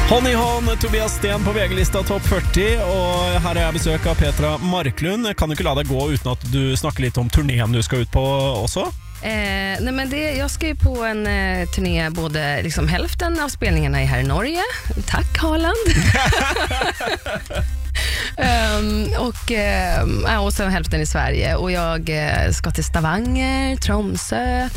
Hånd i hånd, Tobias Sten på VG-lista Topp 40. Og her har jeg besøk av Petra Marklund. Kan du ikke la deg gå uten at du snakker litt om turnén du skal ut på også? Nej, men jag ska ju på en turné, både liksom hälften av spelningarna är här i Norge. Tack Haaland. Och sen hälften i Sverige. Och jag ska till Stavanger, Tromsø.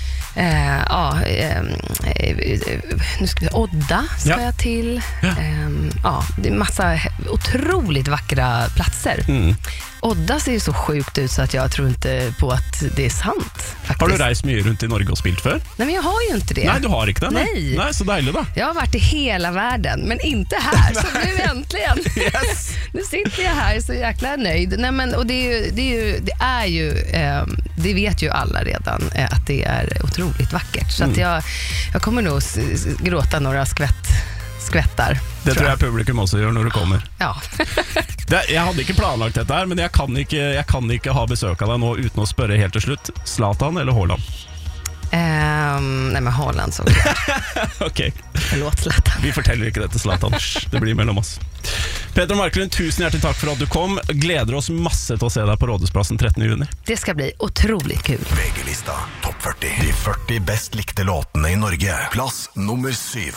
Nu ska vi Odda ska jag till. Det är massa otroligt vackra platser. Odda ser ju så sjukt ut så att jag tror inte på att det är sant faktiskt. Har du reist mye rundt i Norge og spilt før? Nej, men jag har ju inte det. Nej, du har ikke det? Nej, så deilig da. Jag har varit i hela världen, men inte här. Så nu äntligen. Yes. Nu sitter jag här så jäkla nöjd. Nej, men, och det vet ju alla redan att det är otroligt vackert. Så att jag kommer nog gråta några skvättar. Det tror jeg publikum også gjør når du kommer. Ja. Jeg hadde ikke planlagt dette her, men jeg kan ikke ha besøk av deg nå uten å spørre helt til slutt. Zlatan eller Haaland? Nej, men Haaland så klart. Ok. Förlåt Zlatan. Vi forteller ikke det til Zlatan. Det blir mellom oss. Petra Marklund, tusen hjertelig takk for at du kom. Gleder oss masse til å se deg på Rådhusplassen 13. juni. Det ska bli otroligt kul. VG-lista Topp 40. De 40 best likte låtene i Norge. Plass nummer 7.